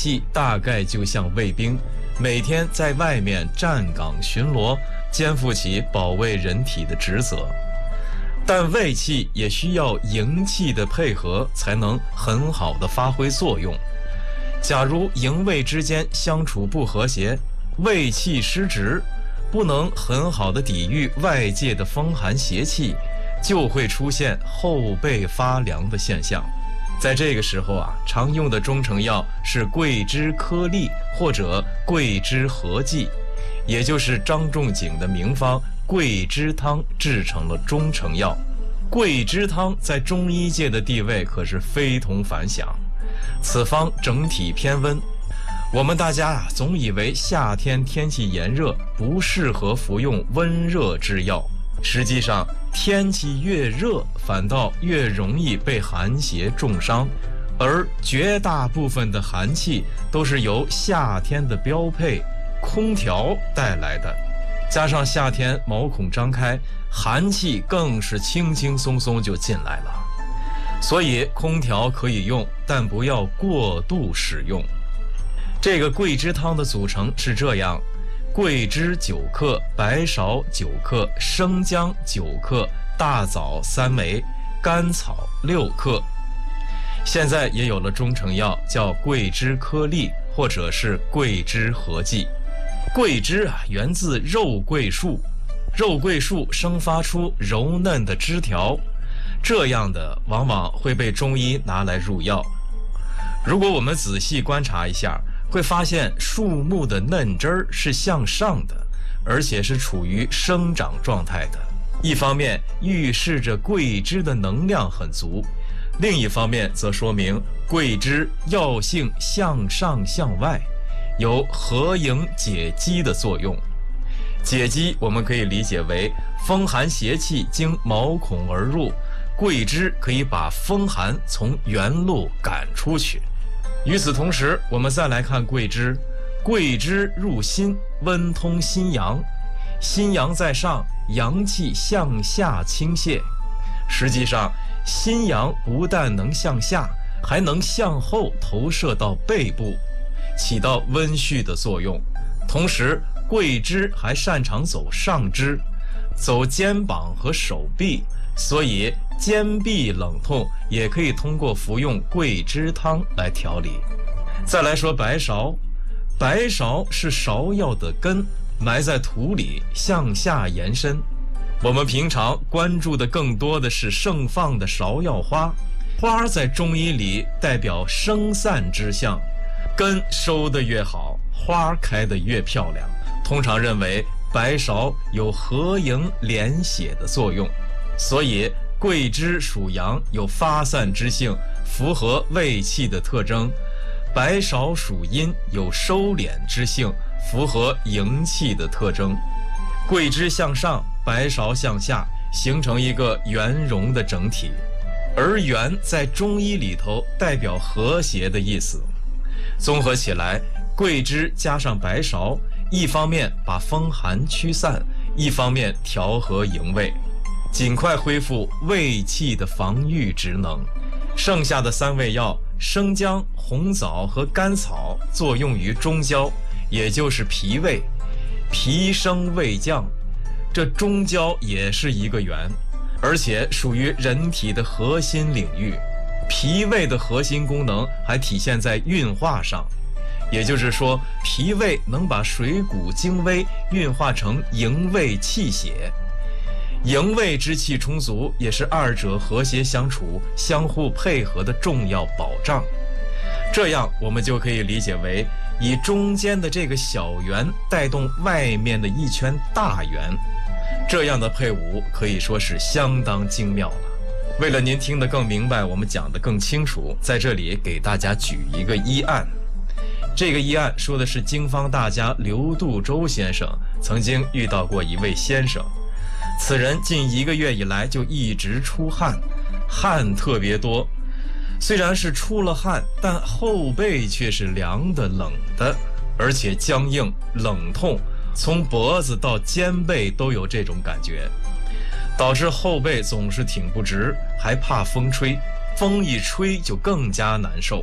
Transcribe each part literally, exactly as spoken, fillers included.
气大概就像卫兵，每天在外面站岗巡逻，肩负起保卫人体的职责。但卫气也需要营气的配合，才能很好的发挥作用。假如营卫之间相处不和谐，卫气失职，不能很好的抵御外界的风寒邪气，就会出现后背发凉的现象。在这个时候啊，常用的中成药是桂枝颗粒或者桂枝合剂，也就是张仲景的名方桂枝汤制成了中成药。桂枝汤在中医界的地位可是非同凡响。此方整体偏温，我们大家啊总以为夏天天气炎热，不适合服用温热之药。实际上，天气越热，反倒越容易被寒邪重伤，而绝大部分的寒气都是由夏天的标配空调带来的。加上夏天毛孔张开，寒气更是轻轻松松就进来了。所以空调可以用，但不要过度使用。这个桂枝汤的组成是这样：桂枝九克，白芍九克，生姜九克，大枣三枚，甘草六克。现在也有了中成药，叫桂枝颗粒或者是桂枝合剂。桂枝啊，源自肉桂树，肉桂树生发出柔嫩的枝条，这样的往往会被中医拿来入药。如果我们仔细观察一下，会发现树木的嫩枝儿是向上的，而且是处于生长状态的。一方面预示着桂枝的能量很足，另一方面则说明桂枝药性向上向外，有合营解肌的作用。解肌我们可以理解为风寒邪气经毛孔而入，桂枝可以把风寒从原路赶出去。与此同时，我们再来看桂枝。桂枝入心，温通心阳，心阳在上，阳气向下倾泻。实际上，心阳不但能向下，还能向后投射到背部，起到温煦的作用。同时，桂枝还擅长走上肢，走肩膀和手臂，所以肩臂冷痛也可以通过服用桂枝汤来调理。再来说白芍，白芍是芍药的根，埋在土里向下延伸。我们平常关注的更多的是盛放的芍药花，花在中医里代表生散之象，根收得越好，花开得越漂亮。通常认为白芍有合营敛血的作用，所以桂枝属阳，有发散之性，符合胃气的特征；白芍属阴，有收敛之性，符合营气的特征。桂枝向上，白芍向下，形成一个圆融的整体。而圆在中医里头代表和谐的意思。综合起来，桂枝加上白芍，一方面把风寒驱散，一方面调和营卫，尽快恢复胃气的防御职能。剩下的三味药生姜、红枣和甘草作用于中焦，也就是脾胃，脾升胃降，这中焦也是一个圆，而且属于人体的核心领域。脾胃的核心功能还体现在运化上，也就是说，脾胃能把水谷精微运化成营卫气血。营卫之气充足，也是二者和谐相处、相互配合的重要保障。这样我们就可以理解为，以中间的这个小圆带动外面的一圈大圆，这样的配伍可以说是相当精妙了。为了您听得更明白，我们讲得更清楚，在这里给大家举一个医案。这个医案说的是经方大家刘杜周先生曾经遇到过一位先生，此人近一个月以来就一直出汗，汗特别多。虽然是出了汗，但后背却是凉的冷的，而且僵硬冷痛，从脖子到肩背都有这种感觉，导致后背总是挺不直，还怕风吹，风一吹就更加难受。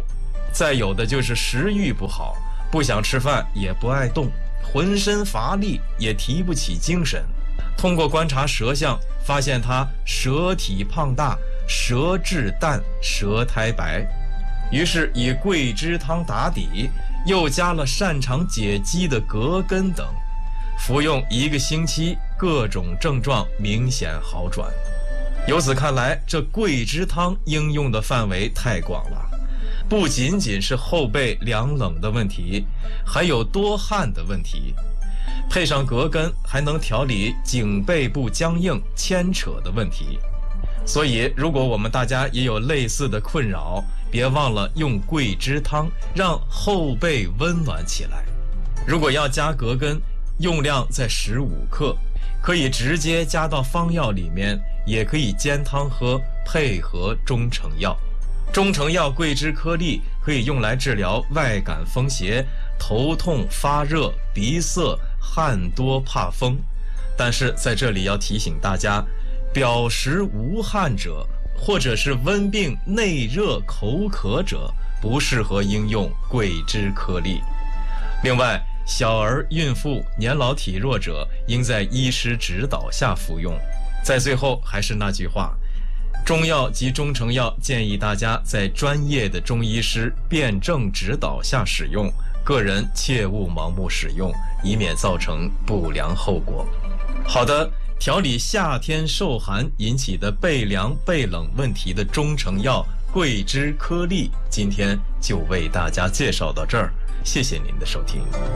再有的就是食欲不好，不想吃饭，也不爱动，浑身乏力，也提不起精神。通过观察舌象，发现他舌体胖大，舌质淡，舌苔白。于是以桂枝汤打底，又加了擅长解肌的葛根等，服用一个星期，各种症状明显好转。由此看来，这桂枝汤应用的范围太广了，不仅仅是后背凉冷的问题，还有多汗的问题。配上葛根，还能调理颈背部僵硬牵扯的问题。所以如果我们大家也有类似的困扰，别忘了用桂枝汤让后背温暖起来。如果要加葛根，用量在十五克，可以直接加到方药里面，也可以煎汤喝，配合中成药。中成药桂枝颗粒可以用来治疗外感风邪、头痛发热、鼻塞、汗多怕风。但是在这里要提醒大家，表实无汗者，或者是温病内热口渴者，不适合应用桂枝颗粒。另外，小儿、孕妇、年老体弱者应在医师指导下服用。在最后还是那句话，中药及中成药建议大家在专业的中医师辩证指导下使用，个人切勿盲目使用，以免造成不良后果。好的，调理夏天受寒引起的背凉背冷问题的中成药桂枝颗粒，今天就为大家介绍到这儿，谢谢您的收听。